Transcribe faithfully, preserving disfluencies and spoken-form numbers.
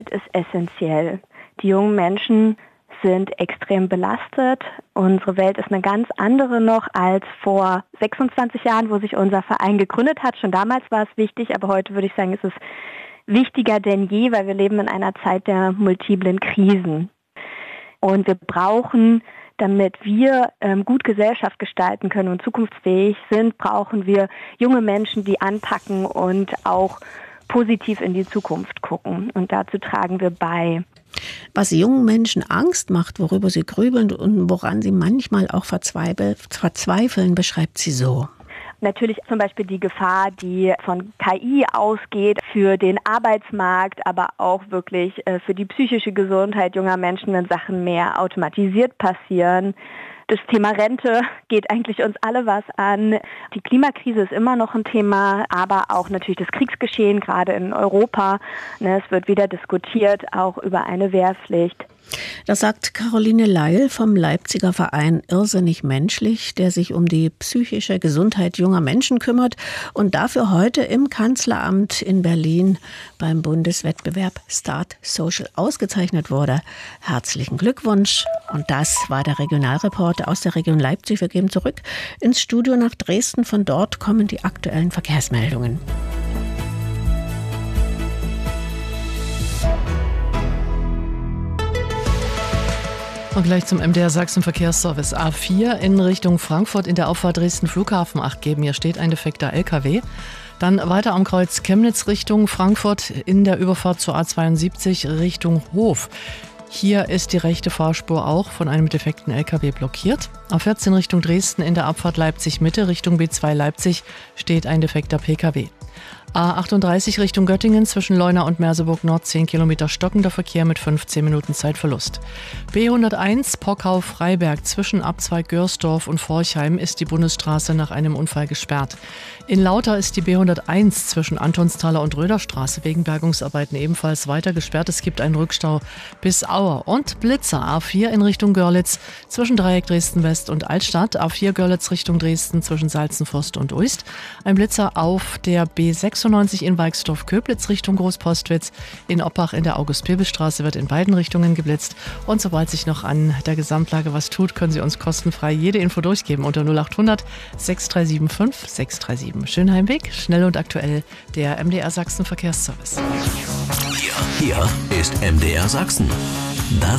ist essentiell. Die jungen Menschen sind extrem belastet. Unsere Welt ist eine ganz andere noch als vor sechsundzwanzig Jahren, wo sich unser Verein gegründet hat. Schon damals war es wichtig, aber heute würde ich sagen, ist es wichtiger denn je, weil wir leben in einer Zeit der multiplen Krisen. Und wir brauchen, damit wir ähm, gut Gesellschaft gestalten können und zukunftsfähig sind, brauchen wir junge Menschen, die anpacken und auch positiv in die Zukunft gucken. Und dazu tragen wir bei. Was jungen Menschen Angst macht, worüber sie grübeln und woran sie manchmal auch verzweifeln, beschreibt sie so. Natürlich zum Beispiel die Gefahr, die von K I ausgeht für den Arbeitsmarkt, aber auch wirklich für die psychische Gesundheit junger Menschen, wenn Sachen mehr automatisiert passieren. Das Thema Rente geht eigentlich uns alle was an. Die Klimakrise ist immer noch ein Thema, aber auch natürlich das Kriegsgeschehen, gerade in Europa. Es wird wieder diskutiert, auch über eine Wehrpflicht. Das sagt Caroline Leil vom Leipziger Verein Irrsinnig Menschlich, der sich um die psychische Gesundheit junger Menschen kümmert und dafür heute im Kanzleramt in Berlin beim Bundeswettbewerb Start Social ausgezeichnet wurde. Herzlichen Glückwunsch. Und das war der Regionalreport aus der Region Leipzig. Wir gehen zurück ins Studio nach Dresden. Von dort kommen die aktuellen Verkehrsmeldungen. Und gleich zum M D R Sachsen Verkehrsservice. A vier in Richtung Frankfurt in der Auffahrt Dresden Flughafen acht geben. Hier steht ein defekter L K W. Dann weiter am Kreuz Chemnitz Richtung Frankfurt in der Überfahrt zur A zweiundsiebzig Richtung Hof. Hier ist die rechte Fahrspur auch von einem defekten L K W blockiert. A vierzehn Richtung Dresden in der Abfahrt Leipzig Mitte Richtung B zwei Leipzig steht ein defekter P K W. A achtunddreißig Richtung Göttingen zwischen Leuna und Merseburg Nord zehn Kilometer stockender Verkehr mit fünfzehn Minuten Zeitverlust. B hunderteins Pockau-Freiberg zwischen Abzweig Görsdorf und Forchheim ist die Bundesstraße nach einem Unfall gesperrt. In Lauter ist die B hunderteins zwischen Antonsthaler und Röderstraße wegen Bergungsarbeiten ebenfalls weiter gesperrt. Es gibt einen Rückstau bis Auer. Und Blitzer A vier in Richtung Görlitz zwischen Dreieck Dresden West und Altstadt. A vier Görlitz Richtung Dresden zwischen Salzenforst und Uist. Ein Blitzer auf der B sechsundneunzig in Weixdorf-Köblitz Richtung Großpostwitz. In Oppach in der August-Pebel-Straße wird in beiden Richtungen geblitzt. Und sobald sich noch an der Gesamtlage was tut, können Sie uns kostenfrei jede Info durchgeben unter null achthundert sechs drei sieben fünf sechs drei sieben. Schönen Heimweg, schnell und aktuell, der M D R Sachsen Verkehrsservice. Hier, hier ist M D R Sachsen. Das